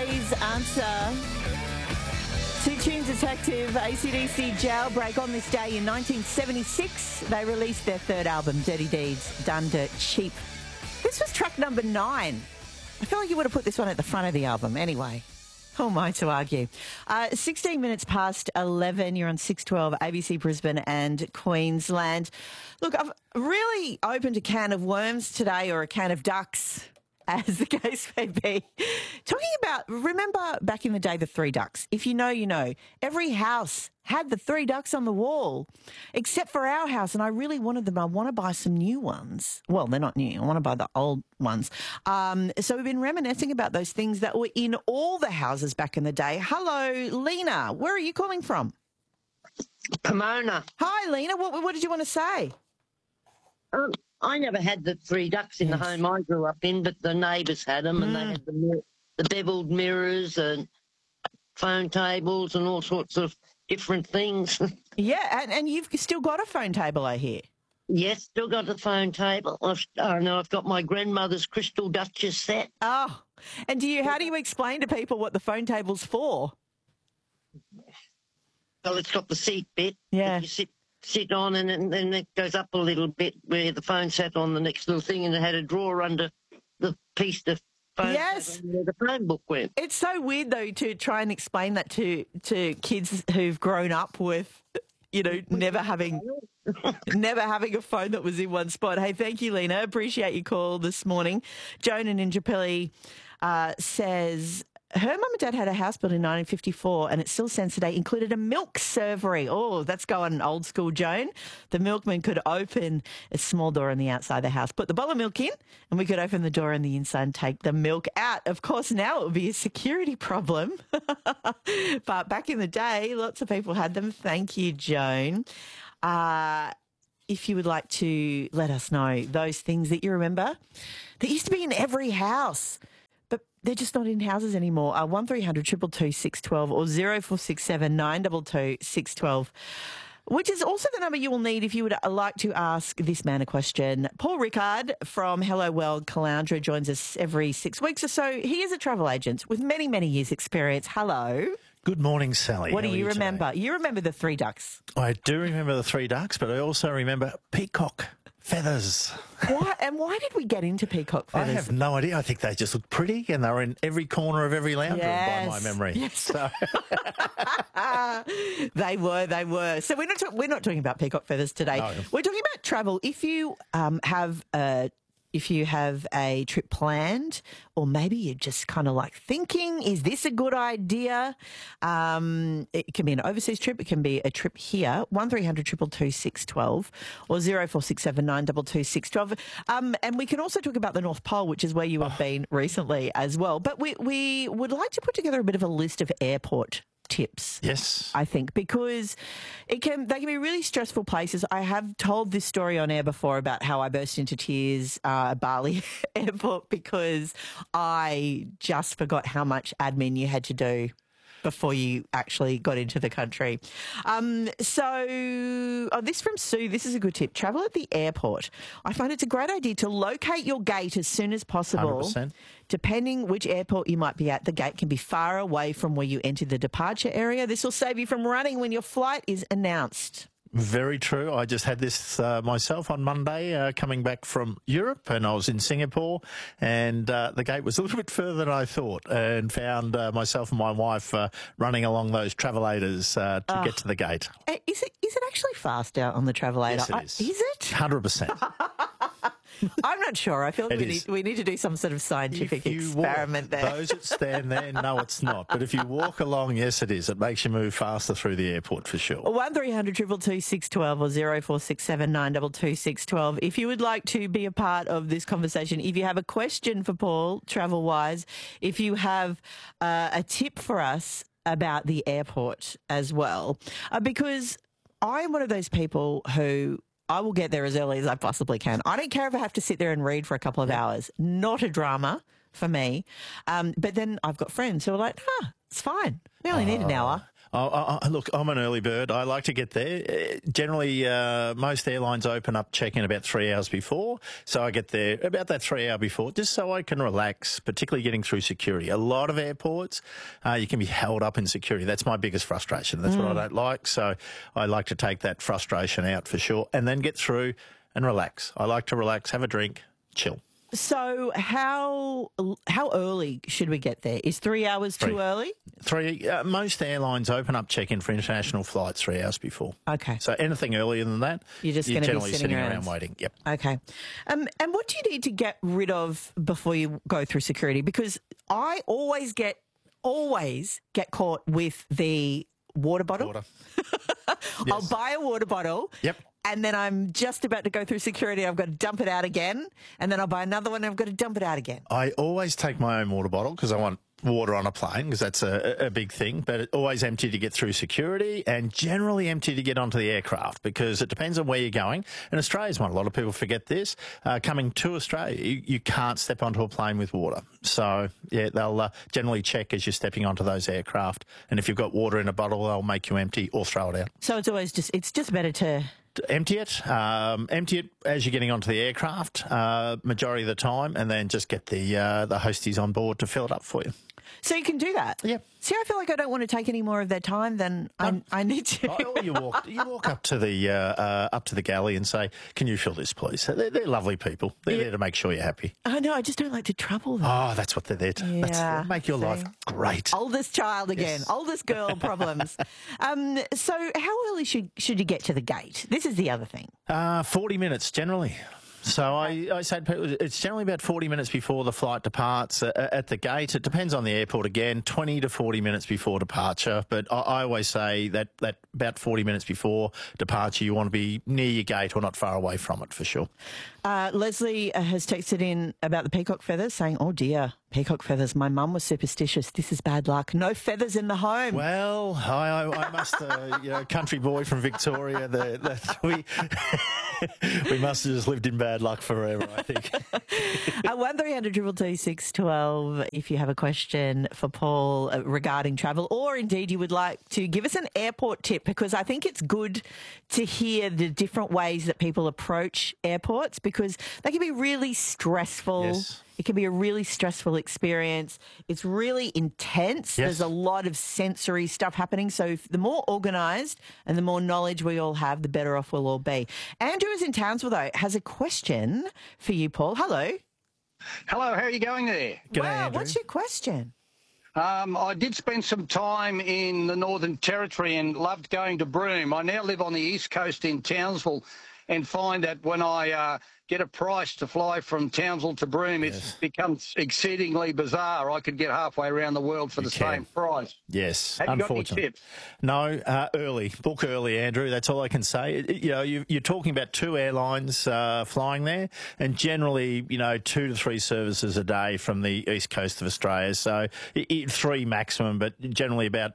today's answer to Tune Detective. AC/DC Jailbreak. On this day in 1976, they released their third album, Dirty Deeds, Done Dirt Cheap. This was track number 9. I feel like you would have put this one at the front of the album anyway. Who am I to argue? 16 minutes past 11, you're on 612 ABC Brisbane and Queensland. Look, I've really opened a can of worms today, or a can of ducks, as the case may be. Talking about, remember back in the day, the 3 ducks. If you know, you know. Every house had the 3 ducks on the wall, except for our house, and I really wanted them. I want to buy some new ones. Well, they're not new. I want to buy the old ones. So we've been reminiscing about those things that were in all the houses back in the day. Hello, Lena. Where are you calling from? Pomona. Hi, Lena. What did you want to say? I never had the 3 ducks in the home I grew up in, but the neighbours had them, and they had the beveled mirrors and phone tables and all sorts of different things. Yeah, and you've still got a phone table, I hear. Yes, still got the phone table. I've got my grandmother's Crystal Duchess set. Oh, and how do you explain to people what the phone table's for? Well, it's got the seat bit. Yeah. You sit on, and then it goes up a little bit where the phone sat on the next little thing, and it had a drawer under the piece of phone. Yes. Where the phone book went. It's so weird, though, to try and explain that to kids who've grown up with, never having a phone that was in one spot. Hey, thank you, Lena. Appreciate your call this morning. Joan in Indooroopilly says her mum and dad had a house built in 1954 and it still stands today, included a milk servery. Oh, that's going old school, Joan. The milkman could open a small door on the outside of the house, put the bottle of milk in, and we could open the door on the inside and take the milk out. Of course, now it would be a security problem. But back in the day, lots of people had them. Thank you, Joan. If you would like to let us know those things that you remember that used to be in every house, but they're just not in houses anymore. 1300 222 612 or 0467 922 612, which is also the number you will need if you would like to ask this man a question. Paul Rickard from Hello World Caloundra joins us every 6 weeks or so. He is a travel agent with many, many years' experience. Hello. Good morning, Sally. What do you remember? Today? You remember the 3 ducks. I do remember the 3 ducks, but I also remember peacock feathers. Why did we get into peacock feathers? I have no idea. I think they just looked pretty, and they were in every corner of every lounge room by my memory. Yes. So. They were. So we're not talking about peacock feathers today. No. We're talking about travel. If you have a trip planned, or maybe you're just kind of like thinking, is this a good idea? It can be an overseas trip. It can be a trip here. 1300 222 612 or 0467 922 612. And we can also talk about the North Pole, which is where you have been recently as well. But we would like to put together a bit of a list of airport tips. Yes. I think, because they can be really stressful places. I have told this story on air before about how I burst into tears at Bali Airport because I just forgot how much admin you had to do before you actually got into the country. This from Sue, this is a good tip. Travel at the airport. I find it's a great idea to locate your gate as soon as possible. 100%. Depending which airport you might be at, the gate can be far away from where you enter the departure area. This will save you from running when your flight is announced. Very true. I just had this myself on Monday coming back from Europe, and I was in Singapore, and the gate was a little bit further than I thought, and found myself and my wife running along those travelators to get to the gate. Is it actually fast out on the travelator? Yes, it is. Is it? 100%. I'm not sure. I feel like we need to do some sort of scientific experiment there. Those that stand there, no, it's not. But if you walk along, yes, it is. It makes you move faster through the airport for sure. 1300 222 612 or 0467 922 612. If you would like to be a part of this conversation, if you have a question for Paul, travel-wise, if you have a tip for us about the airport as well, because I'm one of those people who I will get there as early as I possibly can. I don't care if I have to sit there and read for a couple of hours. Not a drama for me. But then I've got friends who are like, it's fine. We only need an hour. Look, I'm an early bird. I like to get there. Generally, most airlines open up check-in about 3 hours before, so I get there about that 3 hour before, just so I can relax, particularly getting through security. A lot of airports, you can be held up in security. That's my biggest frustration. That's what I don't like, so I like to take that frustration out for sure, and then get through and relax. I like to relax, have a drink, chill. So how early should we get there? Is 3 hours too early? Most airlines open up check-in for international flights 3 hours before. Okay. So anything earlier than that, you're just going to be sitting around waiting. Yep. Okay. And what do you need to get rid of before you go through security? Because I always get caught with the water bottle. Yes. I'll buy a water bottle. Yep. And then I'm just about to go through security. I've got to dump it out again. And then I'll buy another one and I've got to dump it out again. I always take my own water bottle because I want water on a plane because that's a big thing. But it's always empty to get through security and generally empty to get onto the aircraft because it depends on where you're going. And Australia's one. A lot of people forget this. Coming to Australia, you can't step onto a plane with water. So, yeah, they'll generally check as you're stepping onto those aircraft. And if you've got water in a bottle, they'll make you empty or throw it out. So it's always just better to... Empty it as you're getting onto the aircraft, majority of the time, and then just get the hosties on board to fill it up for you. So you can do that? Yeah. See, I feel like I don't want to take any more of their time than I need to. Or you walk up to the galley and say, "Can you fill this, please?" They're lovely people. They're there to make sure you're happy. I know. I just don't like to trouble them. Oh, that's what they're there to. Yeah. Make your life great. Oldest child again. Yes. Oldest girl problems. So how early should you get to the gate? This is the other thing. 40 minutes generally. So I say to people, it's generally about 40 minutes before the flight departs at the gate. It depends on the airport again, 20 to 40 minutes before departure. But I always say that about 40 minutes before departure, you want to be near your gate or not far away from it for sure. Leslie has texted in about the peacock feathers saying, "Oh dear, peacock feathers. My mum was superstitious. This is bad luck. No feathers in the home." Well, I must, country boy from Victoria, we must have just lived in bad luck forever, I think. 1300 222 612 if you have a question for Paul regarding travel, or indeed you would like to give us an airport tip, because I think it's good to hear the different ways that people approach airports, because they can be really stressful. Yes. It can be a really stressful experience. It's really intense. Yes. There's a lot of sensory stuff happening. So the more organised and the more knowledge we all have, the better off we'll all be. Andrew is in Townsville, though, has a question for you, Paul. Hello. Hello, how are you going there? G'day, Wow, Andrew. what's your question? I did spend some time in the Northern Territory and loved going to Broome. I now live on the East Coast in Townsville and find that when I get a price to fly from Townsville to Broome, it becomes exceedingly bizarre. I could get halfway around the world for the same price. Yes, Have you got any unfortunately. tips? No, early. Book early, Andrew. That's all I can say. You're talking about two airlines flying there, and generally, 2 to 3 services a day from the east coast of Australia. So 3 maximum, but generally about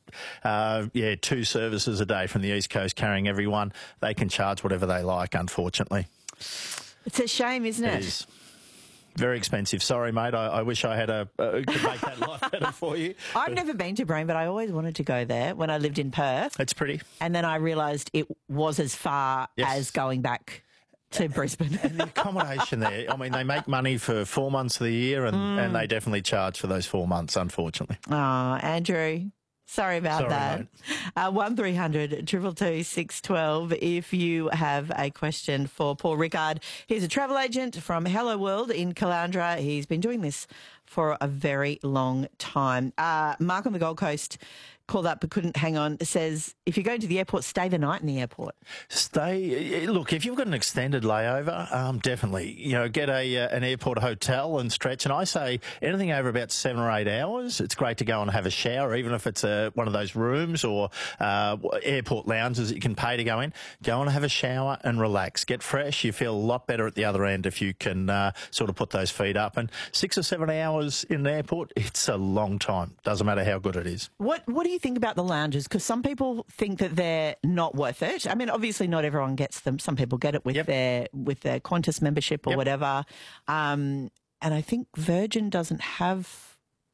2 services a day from the east coast carrying everyone. They can charge whatever they like, unfortunately. It's a shame, isn't it? It is. Very expensive. Sorry, mate. I wish I had could make that life better for you. I've never been to Broome, but I always wanted to go there when I lived in Perth. It's pretty. And then I realised it was as far as going back to Brisbane. And the accommodation there, I mean, they make money for 4 months of the year and they definitely charge for those 4 months, unfortunately. Oh, Andrew. Sorry about Sorry, that. 1300 222 612 if you have a question for Paul Rickard. He's a travel agent from Hello World in Caloundra. He's been doing this for a very long time. Mark on the Gold Coast called up but couldn't hang on. Says, if you're going to the airport, stay the night in the airport. Look, if you've got an extended layover, definitely, get an airport hotel and stretch. And I say anything over about 7 or 8 hours, it's great to go and have a shower, even if it's one of those rooms or airport lounges that you can pay to go in. Go and have a shower and relax. Get fresh. You feel a lot better at the other end if you can sort of put those feet up. And 6 or 7 hours in the airport, it's a long time. Doesn't matter how good it is. What do you think about the lounges? Because some people think that they're not worth it. I mean, obviously not everyone gets them. Some people get it with their Qantas membership or whatever. And I think Virgin doesn't have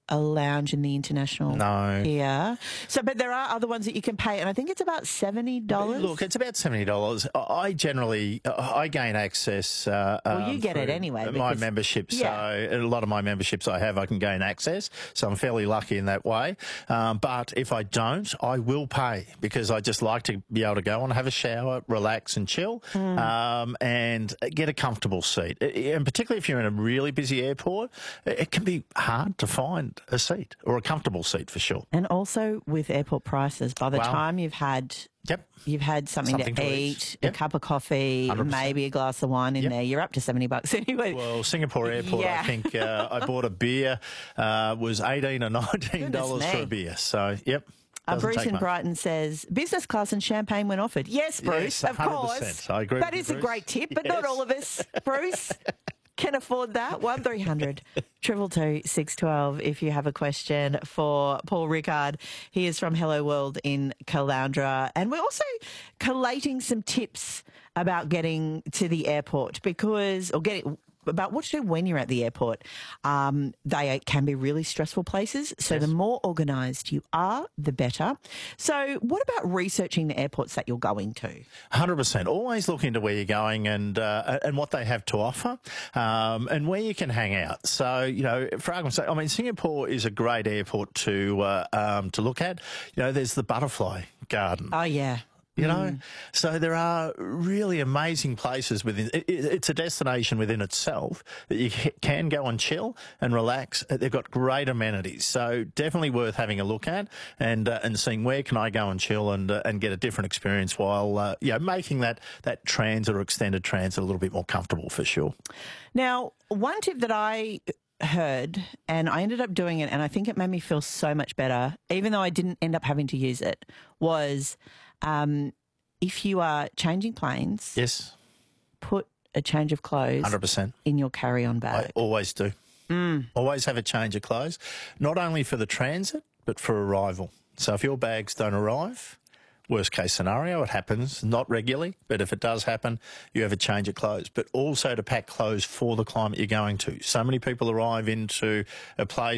a lounge in the International No. here. So, but there are other ones that you can pay, and I think it's about $70. Look, it's about $70. I generally gain access. Well, you get it anyway. My membership. So a lot of my memberships I can gain access. So I'm fairly lucky in that way. But if I don't, I will pay because I just like to be able to go and have a shower, relax and chill, and get a comfortable seat. And particularly if you're in a really busy airport, it can be hard to find a seat or a comfortable seat for sure. And also with airport prices, by the time you've had something to eat, a cup of coffee, 100%. Maybe a glass of wine in there, you're up to $70 anyway. Well, Singapore Airport, I think I bought a beer, was $18 or $19 for a beer. So, Bruce in Brighton says, business class and champagne when offered. Yes, Bruce, yes, of course. I agree That with you, is a Bruce. great tip, but not all of us, Bruce, can afford that. 1300 222 612 if you have a question for Paul Rickard. He is from Hello World in Caloundra. And we're also collating some tips about getting to the airport about what to do when you're at the airport. They can be really stressful places, so the more organised you are, the better. So what about researching the airports that you're going to? 100%. Always look into where you're going and what they have to offer, and where you can hang out. So, for argument's sake, I mean, Singapore is a great airport to look at. There's the Butterfly Garden. Oh, yeah. So there are really amazing places within. It's a destination within itself that you can go and chill and relax. They've got great amenities, so definitely worth having a look at and seeing where can I go and chill and get a different experience while making that transit or extended transit a little bit more comfortable for sure. Now, one tip that I heard, and I ended up doing it, and I think it made me feel so much better, even though I didn't end up having to use it, was if you are changing planes, put a change of clothes 100% in your carry-on bag. I always do. Always have a change of clothes, not only for the transit, but for arrival. So if your bags don't arrive, worst case scenario, it happens, not regularly, but if it does happen, you have a change of clothes. But also to pack clothes for the climate you're going to. So many people arrive into a place